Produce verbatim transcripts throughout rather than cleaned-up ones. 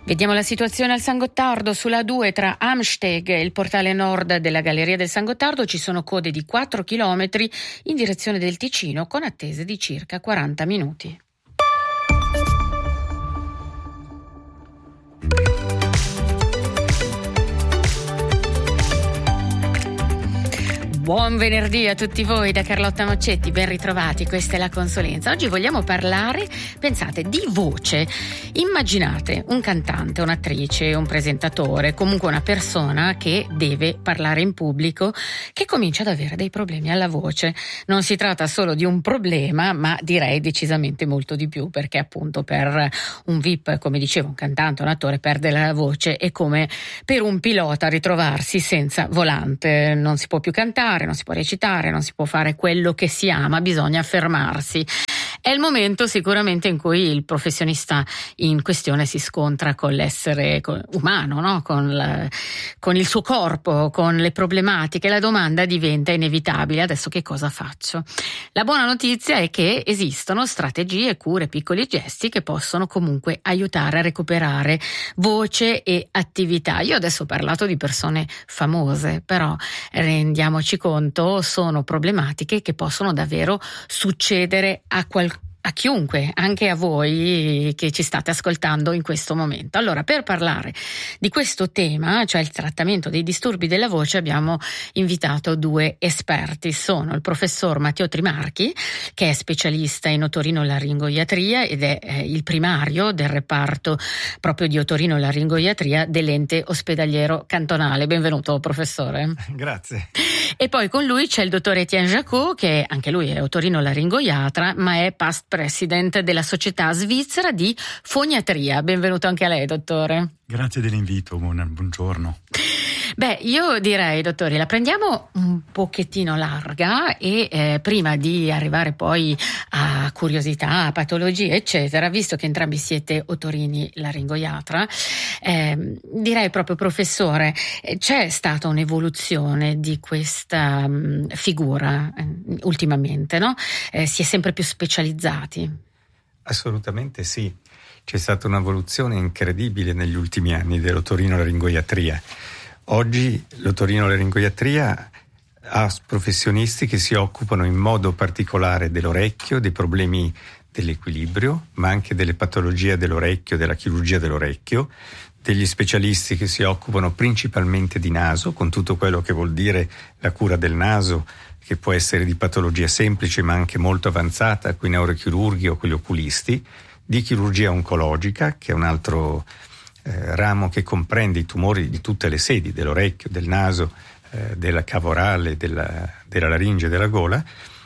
Vediamo la situazione al San Gottardo sulla A due tra Amsteg e il portale nord della Galleria del San Gottardo. Ci sono code di quattro chilometri in direzione del Ticino con attese di circa quaranta minuti. Buon venerdì a tutti voi da Carlotta Moccetti, ben ritrovati, questa è la consulenza. Oggi vogliamo parlare, pensate, di voce. Immaginate un cantante, un'attrice, un presentatore, comunque una persona che deve parlare in pubblico, che comincia ad avere dei problemi alla voce. Non si tratta solo di un problema, ma direi decisamente molto di più, perché appunto per un V I P, come dicevo, un cantante, un attore perde la voce, è come per un pilota ritrovarsi senza volante, non si può più cantare, non si può recitare, non si può fare quello che si ama, bisogna fermarsi. È il momento sicuramente in cui il professionista in questione si scontra con l'essere umano, no? con, la, con il suo corpo, con le problematiche. La domanda diventa inevitabile: adesso che cosa faccio? La buona notizia è che esistono strategie, cure, piccoli gesti che possono comunque aiutare a recuperare voce e attività. Io adesso ho parlato di persone famose, però rendiamoci conto, sono problematiche che possono davvero succedere a qualcuno, a chiunque, anche a voi che ci state ascoltando in questo momento. Allora, per parlare di questo tema, cioè il trattamento dei disturbi della voce, abbiamo invitato due esperti. Sono il professor Matteo Trimarchi, che è specialista in otorinolaringoiatria ed è eh, il primario del reparto proprio di otorinolaringoiatria dell'ente ospedaliero cantonale. Benvenuto, professore. Grazie. E poi con lui c'è il dottor Etienne Jacot, che anche lui è otorinolaringoiatra, ma è past president della Società Svizzera di Foniatria. Benvenuto anche a lei, dottore. Grazie dell'invito, buon, buongiorno. Beh, io direi, dottore, la prendiamo un pochettino larga e eh, prima di arrivare poi a curiosità, a patologie, eccetera, visto che entrambi siete otorini laringoiatra, eh, direi proprio, professore, c'è stata un'evoluzione di questa mh, figura eh, ultimamente, no? Eh, si è sempre più specializzati. Assolutamente sì. C'è stata un'evoluzione incredibile negli ultimi anni dell'otorinolaringoiatria. Oggi l'otorinolaringoiatria ha professionisti che si occupano in modo particolare dell'orecchio, dei problemi dell'equilibrio, ma anche delle patologie dell'orecchio, della chirurgia dell'orecchio, degli specialisti che si occupano principalmente di naso, con tutto quello che vuol dire la cura del naso, che può essere di patologia semplice ma anche molto avanzata, qui neurochirurghi o quelli oculisti, di chirurgia oncologica, che è un altro eh, ramo che comprende i tumori di tutte le sedi, dell'orecchio, del naso, eh, della cava orale, della, della laringe, della gola,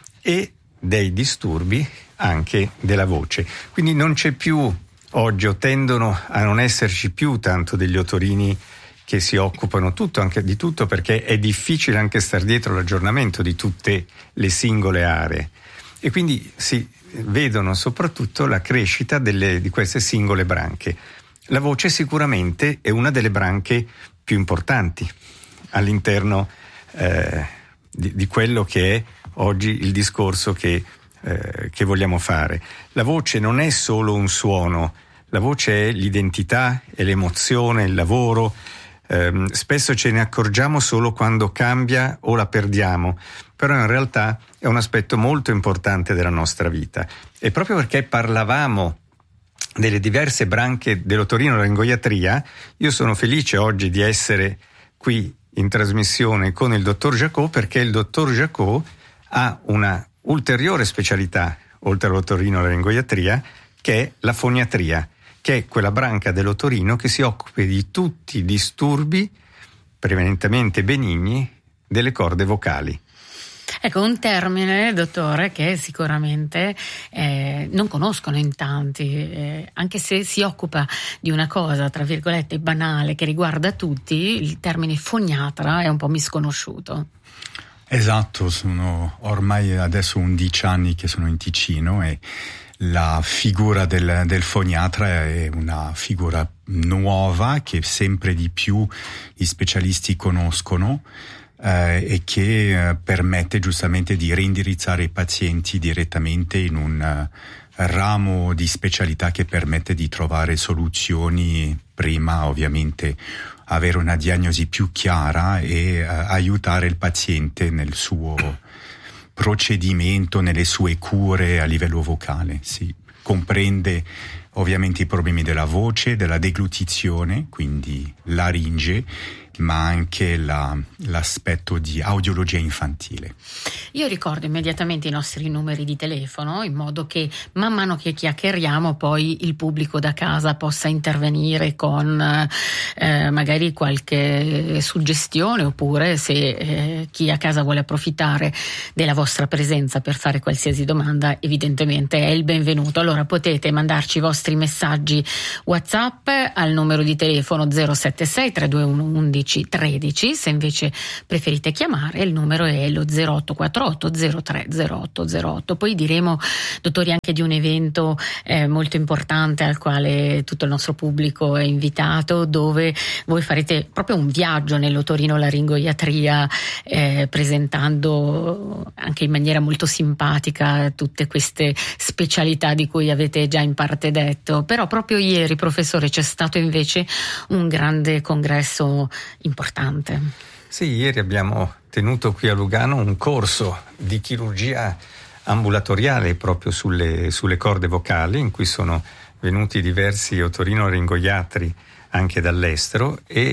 e dei disturbi anche della voce. Quindi non c'è più oggi, o tendono a non esserci più tanto degli otorini che si occupano tutto, anche di tutto, perché è difficile anche star dietro l'aggiornamento di tutte le singole aree. E quindi si vedono soprattutto la crescita delle, di queste singole branche. La voce sicuramente è una delle branche più importanti all'interno eh, di, di quello che è oggi il discorso che, eh, che vogliamo fare. La voce non è solo un suono, la voce è l'identità, è l'emozione, il lavoro. Eh, spesso ce ne accorgiamo solo quando cambia o la perdiamo, però in realtà è un aspetto molto importante della nostra vita. E proprio perché parlavamo delle diverse branche dell'otorinolaringoiatria, io sono felice oggi di essere qui in trasmissione con il dottor Jacot, perché il dottor Jacot ha una ulteriore specialità oltre all'otorinolaringoiatria, che è la foniatria, che è quella branca dell'otorino che si occupa di tutti i disturbi prevalentemente benigni delle corde vocali. Ecco, un termine, dottore, che sicuramente eh, non conoscono in tanti, eh, anche se si occupa di una cosa, tra virgolette, banale, che riguarda tutti, il termine foniatra è un po' misconosciuto. Esatto, sono ormai adesso undici anni che sono in Ticino e la figura del, del foniatra è una figura nuova che sempre di più gli specialisti conoscono eh, e che eh, permette giustamente di reindirizzare i pazienti direttamente in un ramo di specialità che permette di trovare soluzioni, prima ovviamente avere una diagnosi più chiara e uh, aiutare il paziente nel suo procedimento, nelle sue cure a livello vocale. Sì. Comprende ovviamente i problemi della voce, della deglutizione, quindi laringe, ma anche la, l'aspetto di audiologia infantile. Io ricordo immediatamente i nostri numeri di telefono, in modo che man mano che chiacchieriamo poi il pubblico da casa possa intervenire con eh, magari qualche suggestione, oppure se eh, chi a casa vuole approfittare della vostra presenza per fare qualsiasi domanda, evidentemente è il benvenuto. Allora potete mandarci i vostri messaggi WhatsApp al numero di telefono zero sette sei tre due uno undici tredici, se invece preferite chiamare il numero è lo zero otto quattro otto zero tre zero otto zero otto. Poi diremo, dottori, anche di un evento eh, molto importante al quale tutto il nostro pubblico è invitato, dove voi farete proprio un viaggio nell'otorinolaringoiatria, eh, presentando anche in maniera molto simpatica tutte queste specialità di cui avete già in parte detto. Però proprio ieri, professore, c'è stato invece un grande congresso importante. Sì, ieri abbiamo tenuto qui a Lugano un corso di chirurgia ambulatoriale proprio sulle, sulle corde vocali, in cui sono venuti diversi otorinolaringoiatri anche dall'estero, e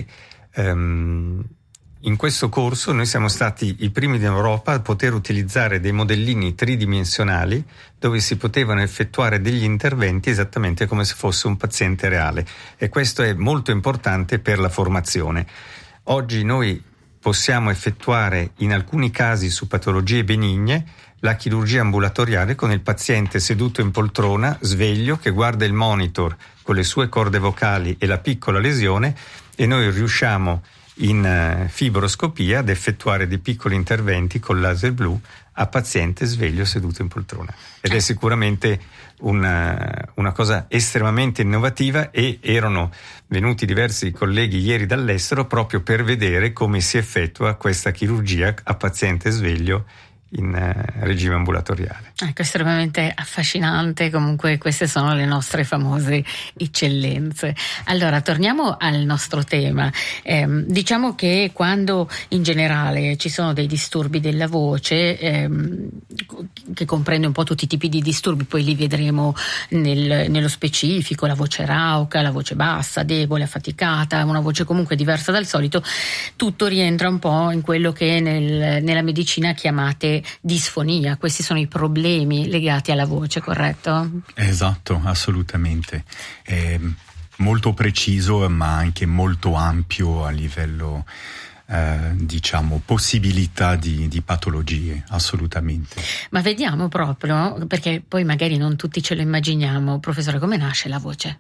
um, in questo corso noi siamo stati i primi in Europa a poter utilizzare dei modellini tridimensionali dove si potevano effettuare degli interventi esattamente come se fosse un paziente reale, e questo è molto importante per la formazione. Oggi noi possiamo effettuare in alcuni casi su patologie benigne la chirurgia ambulatoriale con il paziente seduto in poltrona, sveglio, che guarda il monitor con le sue corde vocali e la piccola lesione, e noi riusciamo in uh, fibroscopia ad effettuare dei piccoli interventi con laser blu a paziente sveglio seduto in poltrona, ed è sicuramente una, una cosa estremamente innovativa, e erano venuti diversi colleghi ieri dall'estero proprio per vedere come si effettua questa chirurgia a paziente sveglio in uh, regime ambulatoriale. Ecco, estremamente affascinante. Comunque queste sono le nostre famose eccellenze. Allora torniamo al nostro tema. Eh, diciamo che quando in generale ci sono dei disturbi della voce, ehm, che comprende un po' tutti i tipi di disturbi, poi li vedremo nel, nello specifico, la voce rauca, la voce bassa, debole, affaticata, una voce comunque diversa dal solito, tutto rientra un po' in quello che nel, nella medicina chiamate disfonia. Questi sono i problemi legati alla voce, corretto? Esatto, assolutamente. È molto preciso, ma anche molto ampio a livello eh, diciamo possibilità di, di patologie, assolutamente. Ma vediamo proprio, perché poi magari non tutti ce lo immaginiamo, professore, come nasce la voce?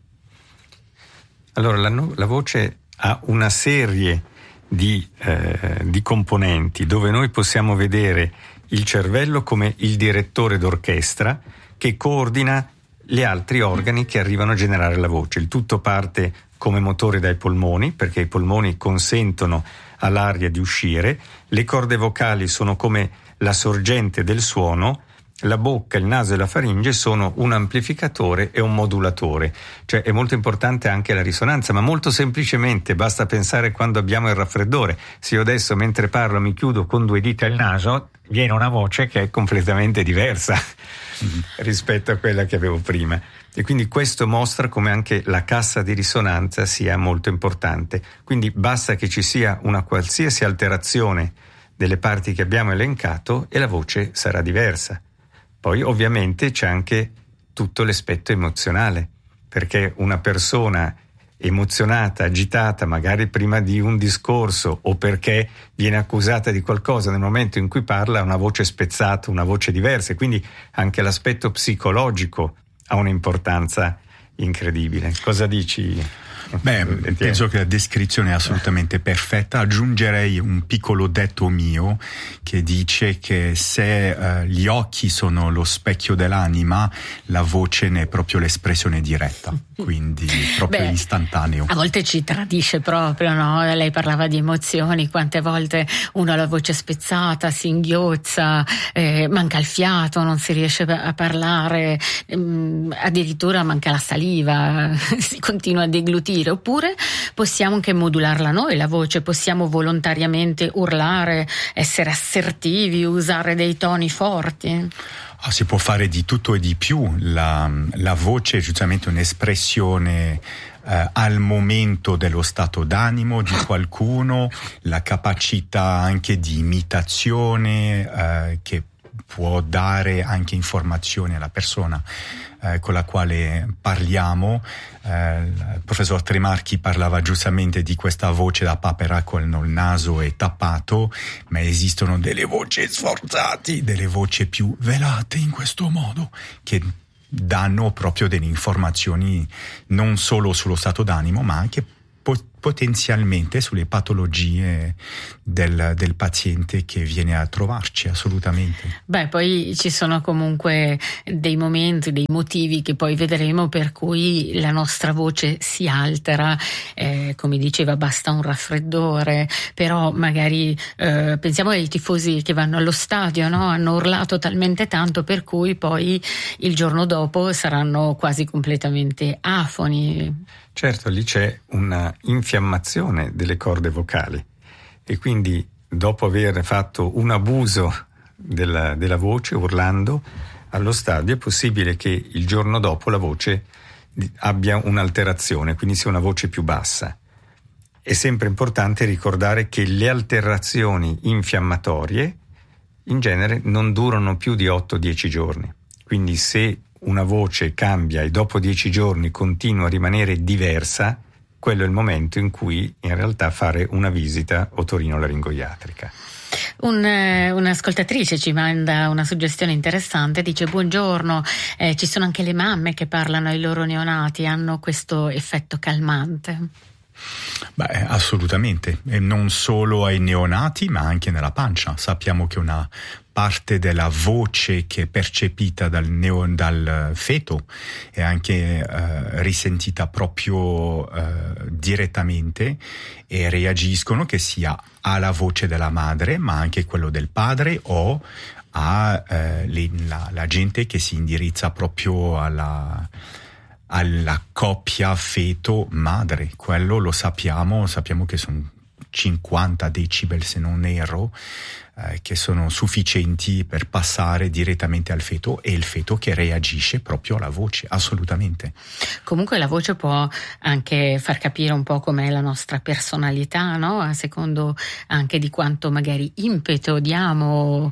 Allora, la, la voce ha una serie di, eh, di componenti, dove noi possiamo vedere il cervello come il direttore d'orchestra che coordina gli altri organi che arrivano a generare la voce. Il tutto parte come motore dai polmoni, perché i polmoni consentono all'aria di uscire, le corde vocali sono come la sorgente del suono, la bocca, il naso e la faringe sono un amplificatore e un modulatore. Cioè è molto importante anche la risonanza, ma molto semplicemente basta pensare quando abbiamo il raffreddore. Se io adesso mentre parlo mi chiudo con due dita il naso, viene una voce che è completamente diversa mm-hmm. rispetto a quella che avevo prima. E quindi questo mostra come anche la cassa di risonanza sia molto importante. Quindi basta che ci sia una qualsiasi alterazione delle parti che abbiamo elencato e la voce sarà diversa. Poi ovviamente c'è anche tutto l'aspetto emozionale, perché una persona emozionata, agitata, magari prima di un discorso o perché viene accusata di qualcosa, nel momento in cui parla ha una voce spezzata, una voce diversa, e quindi anche l'aspetto psicologico ha un'importanza incredibile. Cosa dici? Beh, penso che la descrizione è assolutamente perfetta. Aggiungerei un piccolo detto mio che dice che se uh, gli occhi sono lo specchio dell'anima, la voce ne è proprio l'espressione diretta, quindi proprio Beh, istantaneo. A volte ci tradisce proprio, no? Lei parlava di emozioni, quante volte uno ha la voce spezzata, si inghiozza, eh, manca il fiato, non si riesce a parlare, ehm, addirittura manca la saliva, si continua a deglutire. Oppure possiamo anche modularla noi la voce, possiamo volontariamente urlare, essere assertivi, usare dei toni forti. Oh, si può fare di tutto e di più. La, la voce è giustamente un'espressione eh, al momento dello stato d'animo di qualcuno, la capacità anche di imitazione eh, che può dare anche informazioni alla persona eh, con la quale parliamo. Eh, il professor Tremarchi parlava giustamente di questa voce da papera con il naso è tappato, ma esistono delle voci sforzate, delle voci più velate in questo modo, che danno proprio delle informazioni non solo sullo stato d'animo, ma anche potenzialmente sulle patologie del, del paziente che viene a trovarci, assolutamente. Beh, poi ci sono comunque dei momenti, dei motivi che poi vedremo per cui la nostra voce si altera, eh, come diceva basta un raffreddore, però magari eh, pensiamo ai tifosi che vanno allo stadio, no? Hanno urlato talmente tanto per cui poi il giorno dopo saranno quasi completamente afoni. Certo, lì c'è una infiammazione delle corde vocali e quindi dopo aver fatto un abuso della, della voce urlando allo stadio è possibile che il giorno dopo la voce abbia un'alterazione, quindi sia una voce più bassa. È sempre importante ricordare che le alterazioni infiammatorie in genere non durano più di otto dieci giorni, quindi se una voce cambia e dopo dieci giorni continua a rimanere diversa, quello è il momento in cui in realtà fare una visita otorinolaringoiatrica. Un, eh, un'ascoltatrice ci manda una suggestione interessante, dice buongiorno, eh, ci sono anche le mamme che parlano ai loro neonati, hanno questo effetto calmante? Beh, assolutamente, e non solo ai neonati ma anche nella pancia. Sappiamo che una parte della voce che è percepita dal, neo, dal feto è anche eh, risentita proprio eh, direttamente e reagiscono che sia alla voce della madre ma anche quello del padre o a eh, le, la, la gente che si indirizza proprio alla alla coppia feto-madre. Quello lo sappiamo, sappiamo che sono cinquanta decibel se non erro, eh, che sono sufficienti per passare direttamente al feto e il feto che reagisce proprio alla voce, assolutamente. Comunque la voce può anche far capire un po' com'è la nostra personalità, no? A secondo anche di quanto magari impeto diamo.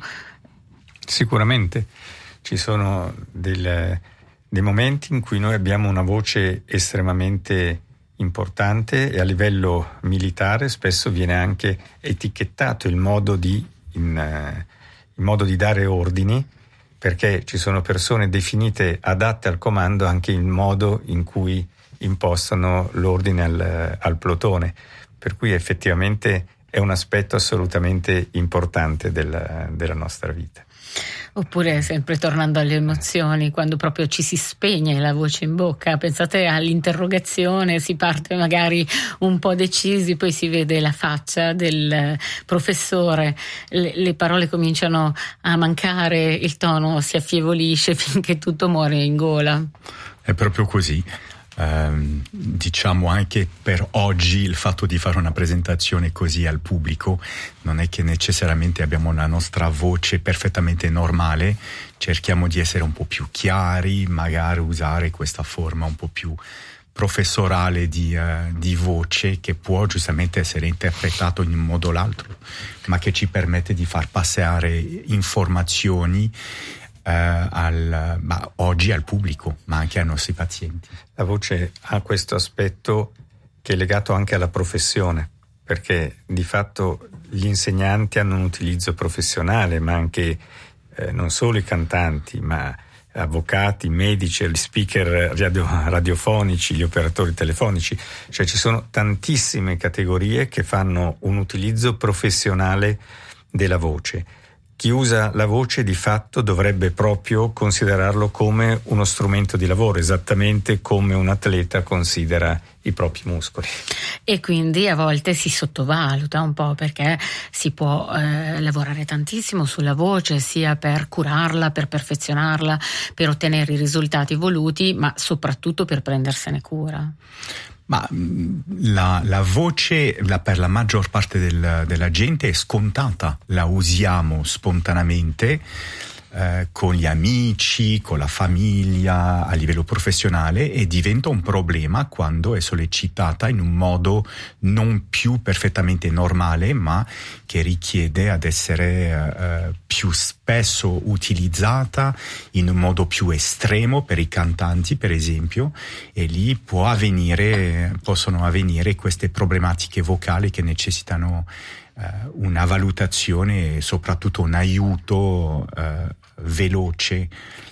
Sicuramente ci sono del dei momenti in cui noi abbiamo una voce estremamente importante e a livello militare spesso viene anche etichettato il modo di, in, uh, il modo di dare ordini, perché ci sono persone definite adatte al comando anche il modo in cui impostano l'ordine al, al plotone, per cui effettivamente è un aspetto assolutamente importante della, della nostra vita. Oppure, sempre tornando alle emozioni, quando proprio ci si spegne la voce in bocca, pensate all'interrogazione, si parte magari un po' decisi, poi si vede la faccia del professore, le, le parole cominciano a mancare, il tono si affievolisce finché tutto muore in gola. È proprio così. Um, diciamo anche per oggi il fatto di fare una presentazione così al pubblico non è che necessariamente abbiamo la nostra voce perfettamente normale, cerchiamo di essere un po' più chiari, magari usare questa forma un po' più professorale di, uh, di voce che può giustamente essere interpretato in un modo o l'altro, ma che ci permette di far passare informazioni Uh, al, ma oggi al pubblico, ma anche ai nostri pazienti. La voce ha questo aspetto che è legato anche alla professione, perché di fatto gli insegnanti hanno un utilizzo professionale, ma anche eh, non solo i cantanti, ma avvocati, medici, gli speaker radio, radiofonici, gli operatori telefonici, cioè ci sono tantissime categorie che fanno un utilizzo professionale della voce. Chi usa la voce di fatto dovrebbe proprio considerarlo come uno strumento di lavoro, esattamente come un atleta considera i propri muscoli. E quindi a volte si sottovaluta un po', perché si può eh, lavorare tantissimo sulla voce, sia per curarla, per perfezionarla, per ottenere i risultati voluti, ma soprattutto per prendersene cura. Ma la, la voce la, per la maggior parte del, della gente è scontata, la usiamo spontaneamente eh, con gli amici, con la famiglia, a livello professionale, e diventa un problema quando è sollecitata in un modo non più perfettamente normale, ma che richiede ad essere eh, più spesso utilizzata in un modo più estremo per i cantanti, per esempio, e lì può avvenire, possono avvenire queste problematiche vocali che necessitano eh, una valutazione e soprattutto un aiuto eh, veloce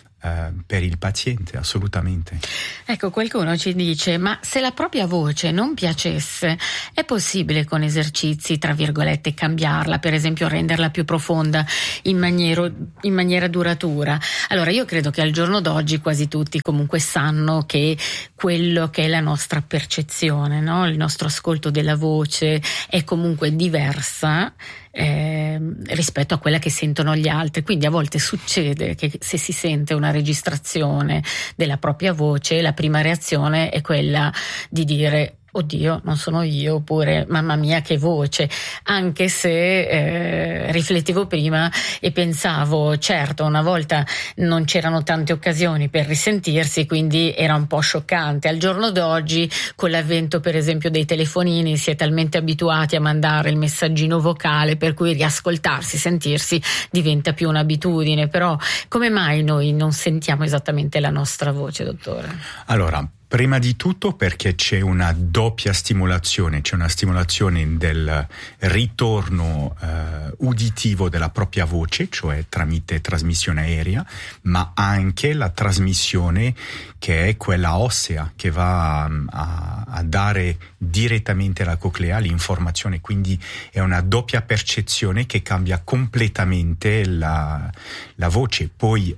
per il paziente, assolutamente. Ecco, qualcuno ci dice: ma se la propria voce non piacesse, è possibile con esercizi, tra virgolette, cambiarla, per esempio renderla più profonda in, maniero, in maniera duratura? Allora, io credo che al giorno d'oggi quasi tutti comunque sanno che quello che è la nostra percezione, no? Il nostro ascolto della voce è comunque diversa Eh, rispetto a quella che sentono gli altri, quindi a volte succede che se si sente una registrazione della propria voce, la prima reazione è quella di dire: oddio, non sono io, oppure mamma mia che voce, anche se eh, riflettevo prima e pensavo, certo, una volta non c'erano tante occasioni per risentirsi, quindi era un po' scioccante. Al giorno d'oggi, con l'avvento per esempio dei telefonini, si è talmente abituati a mandare il messaggino vocale per cui riascoltarsi, sentirsi diventa più un'abitudine. Però come mai noi non sentiamo esattamente la nostra voce, dottore? Allora, prima di tutto perché c'è una doppia stimolazione, c'è una stimolazione del ritorno eh, uditivo della propria voce, cioè tramite trasmissione aerea, ma anche la trasmissione che è quella ossea, che va a, a dare direttamente alla coclea l'informazione, quindi è una doppia percezione che cambia completamente la, la voce. Poi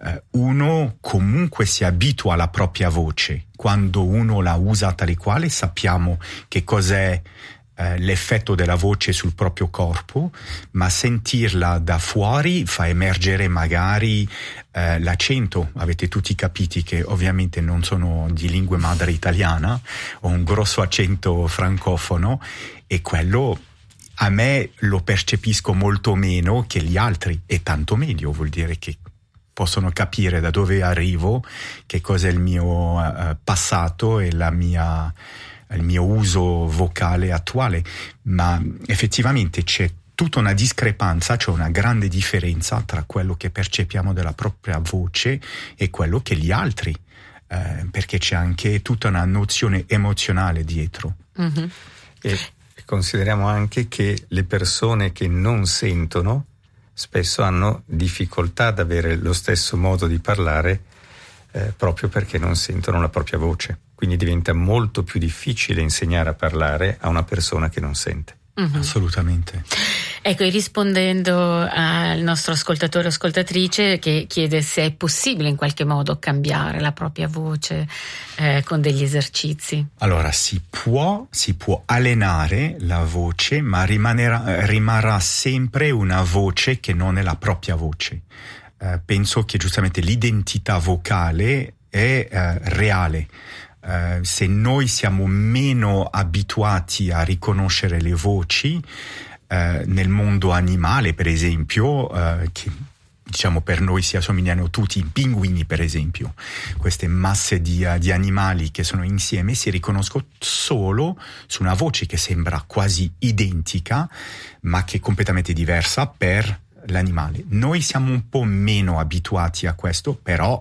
uno comunque si abitua alla propria voce, quando uno la usa tale quale sappiamo che cos'è eh, l'effetto della voce sul proprio corpo, ma sentirla da fuori fa emergere magari eh, l'accento. Avete tutti capiti che ovviamente non sono di lingua madre italiana, ho un grosso accento francofono, e quello a me lo percepisco molto meno che gli altri, e tanto meglio, vuol dire che possono capire da dove arrivo, che cosa è il mio uh, passato e la mia, il mio uso vocale attuale. Ma effettivamente c'è tutta una discrepanza, c'è una grande differenza tra quello che percepiamo della propria voce e quello che gli altri, eh, perché c'è anche tutta una nozione emozionale dietro. Mm-hmm. E consideriamo anche che le persone che non sentono spesso hanno difficoltà ad avere lo stesso modo di parlare eh, proprio perché non sentono la propria voce. Quindi diventa molto più difficile insegnare a parlare a una persona che non sente. Mm-hmm. Assolutamente. Ecco, rispondendo al nostro ascoltatore o ascoltatrice che chiede se è possibile in qualche modo cambiare la propria voce eh, con degli esercizi. Allora, si può, si può allenare la voce, ma rimanerà, rimarrà sempre una voce che non è la propria voce. Eh, penso che giustamente l'identità vocale è eh, reale. Uh, se noi siamo meno abituati a riconoscere le voci uh, nel mondo animale, per esempio, uh, che diciamo per noi si assomigliano tutti, i pinguini per esempio, queste masse di, uh, di animali che sono insieme si riconoscono solo su una voce che sembra quasi identica ma che è completamente diversa per l'animale. Noi siamo un po' meno abituati a questo, però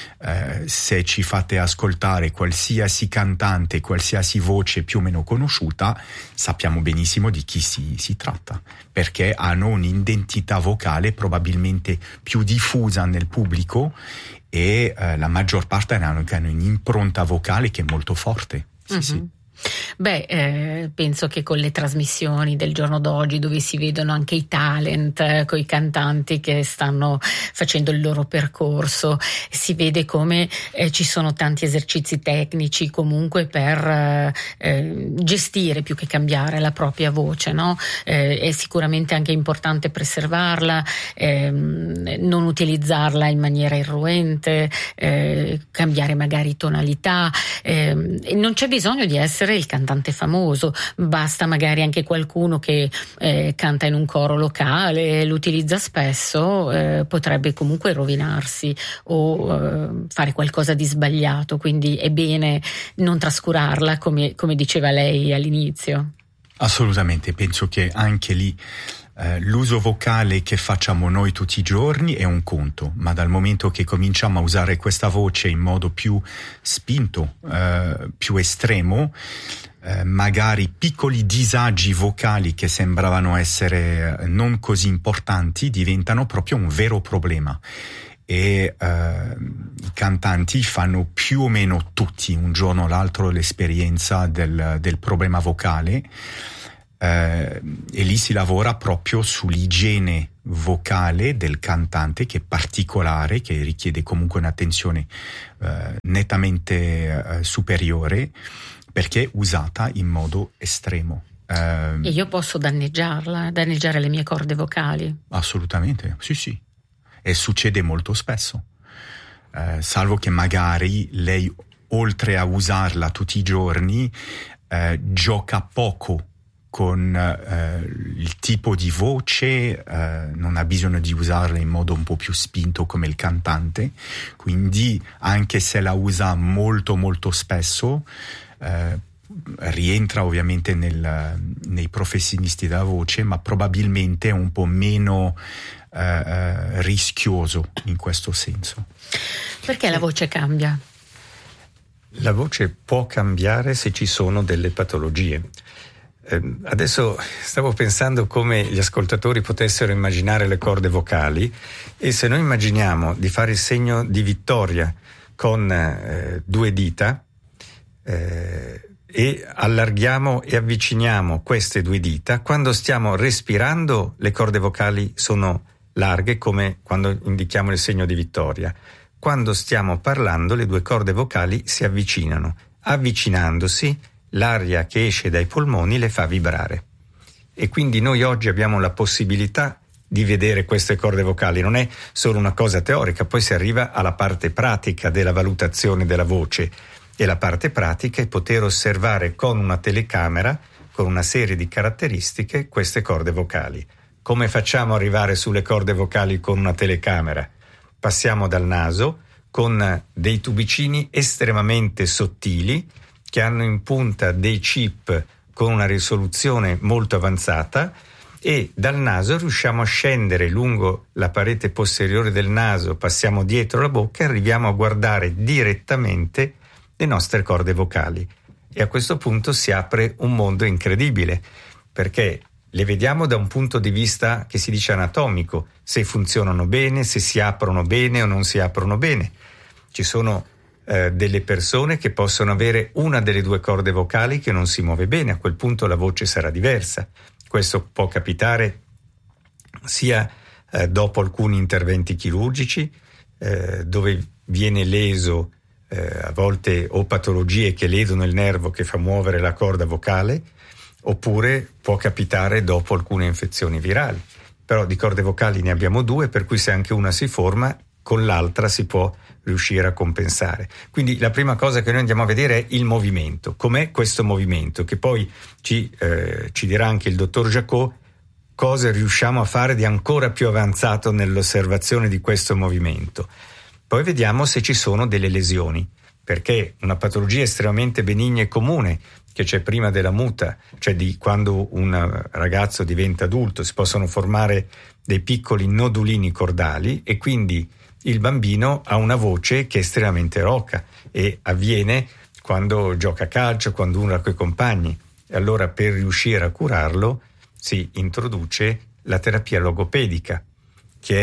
eh, se ci fate ascoltare qualsiasi cantante, qualsiasi voce più o meno conosciuta, sappiamo benissimo di chi si, si tratta, perché hanno un'identità vocale probabilmente più diffusa nel pubblico e eh, la maggior parte hanno, hanno un'impronta vocale che è molto forte. Sì, mm-hmm. sì. Beh, eh, penso che con le trasmissioni del giorno d'oggi, dove si vedono anche i talent, eh, con i cantanti che stanno facendo il loro percorso, si vede come eh, ci sono tanti esercizi tecnici comunque per eh, gestire più che cambiare la propria voce, no? Eh, è sicuramente anche importante preservarla, eh, non utilizzarla in maniera irruente, eh, cambiare magari tonalità, eh, non c'è bisogno di essere il cantante famoso, basta magari anche qualcuno che eh, canta in un coro locale, lo utilizza spesso, eh, potrebbe comunque rovinarsi o eh, fare qualcosa di sbagliato, quindi è bene non trascurarla, come, come diceva lei all'inizio. Assolutamente, penso che anche lì eh, l'uso vocale che facciamo noi tutti i giorni è un conto, ma dal momento che cominciamo a usare questa voce in modo più spinto, eh, più estremo, eh, magari piccoli disagi vocali che sembravano essere non così importanti diventano proprio un vero problema. E eh, i cantanti fanno più o meno tutti un giorno o l'altro l'esperienza del, del problema vocale, eh, e lì si lavora proprio sull'igiene vocale del cantante, che è particolare, che richiede comunque un'attenzione eh, nettamente eh, superiore, perché è usata in modo estremo. Eh, e io posso danneggiarla, danneggiare le mie corde vocali? Assolutamente, sì sì. E succede molto spesso, eh, salvo che magari lei, oltre a usarla tutti i giorni, eh, gioca poco con eh, il tipo di voce, eh, non ha bisogno di usarla in modo un po' più spinto come il cantante, quindi anche se la usa molto molto spesso, eh, rientra ovviamente nel, nei professionisti della voce, ma probabilmente è un po' meno eh, rischioso in questo senso. Perché la voce cambia? La voce può cambiare se ci sono delle patologie. Eh, adesso stavo pensando come gli ascoltatori potessero immaginare le corde vocali, e se noi immaginiamo di fare il segno di vittoria con eh, due dita, eh, e allarghiamo e avviciniamo queste due dita, quando stiamo respirando le corde vocali sono larghe, come quando indichiamo il segno di vittoria. Quando stiamo parlando le due corde vocali si avvicinano. Avvicinandosi, l'aria che esce dai polmoni le fa vibrare. E quindi noi oggi abbiamo la possibilità di vedere queste corde vocali. Non è solo una cosa teorica, poi si arriva alla parte pratica della valutazione della voce. E la parte pratica è poter osservare con una telecamera, con una serie di caratteristiche, queste corde vocali. Come facciamo ad arrivare sulle corde vocali con una telecamera? Passiamo dal naso con dei tubicini estremamente sottili che hanno in punta dei chip con una risoluzione molto avanzata, e dal naso riusciamo a scendere lungo la parete posteriore del naso, passiamo dietro la bocca e arriviamo a guardare direttamente le nostre corde vocali. E a questo punto si apre un mondo incredibile, perché le vediamo da un punto di vista che si dice anatomico, se funzionano bene, se si aprono bene o non si aprono bene. Ci sono eh, delle persone che possono avere una delle due corde vocali che non si muove bene, a quel punto la voce sarà diversa. Questo può capitare sia eh, dopo alcuni interventi chirurgici, eh, dove viene leso eh, a volte o patologie che ledono il nervo che fa muovere la corda vocale, oppure può capitare dopo alcune infezioni virali. Però di corde vocali ne abbiamo due, per cui se anche una si forma, con l'altra si può riuscire a compensare. Quindi la prima cosa che noi andiamo a vedere è il movimento. Com'è questo movimento? Che poi ci, eh, ci dirà anche il dottor Jacot cosa riusciamo a fare di ancora più avanzato nell'osservazione di questo movimento. Poi vediamo se ci sono delle lesioni, perché una patologia estremamente benigna e comune che c'è prima della muta, cioè di quando un ragazzo diventa adulto, si possono formare dei piccoli nodulini cordali e quindi il bambino ha una voce che è estremamente roca, e avviene quando gioca a calcio, quando uno è con i compagni. E allora, per riuscire a curarlo, si introduce la terapia logopedica, che è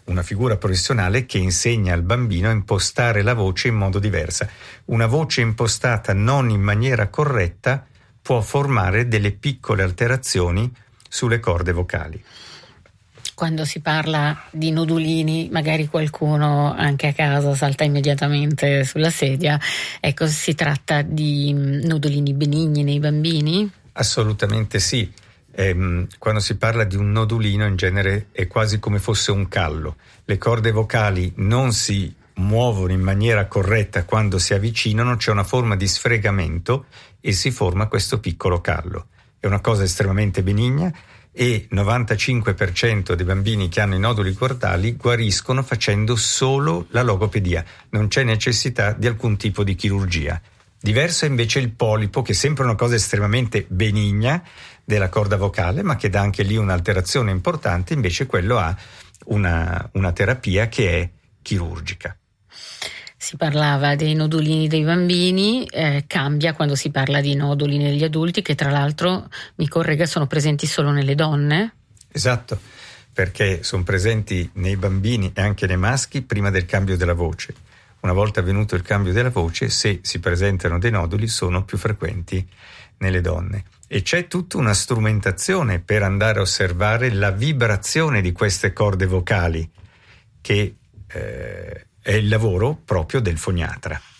una figura professionale che insegna al bambino a impostare la voce in modo diverso. Una voce impostata non in maniera corretta può formare delle piccole alterazioni sulle corde vocali. Quando si parla di nodulini, magari qualcuno anche a casa salta immediatamente sulla sedia. Ecco, si tratta di nodulini benigni nei bambini? Assolutamente sì. Ehm, quando si parla di un nodulino, in genere è quasi come fosse un callo. Le corde vocali non si muovono in maniera corretta quando si avvicinano, c'è una forma di sfregamento e si forma questo piccolo callo. È una cosa estremamente benigna e novantacinque per cento dei bambini che hanno i noduli cordali guariscono facendo solo la logopedia. Non c'è necessità di alcun tipo di chirurgia. Diverso è invece il polipo, che è sempre una cosa estremamente benigna della corda vocale, ma che dà anche lì un'alterazione importante. Invece quello ha una, una terapia che è chirurgica. Si parlava dei nodulini dei bambini, eh, cambia quando si parla di noduli negli adulti, che tra l'altro, mi corregga, sono presenti solo nelle donne? Esatto, perché sono presenti nei bambini e anche nei maschi prima del cambio della voce. Una volta avvenuto il cambio della voce, se si presentano dei noduli, sono più frequenti nelle donne. E c'è tutta una strumentazione per andare a osservare la vibrazione di queste corde vocali, che eh, è il lavoro proprio del foniatra.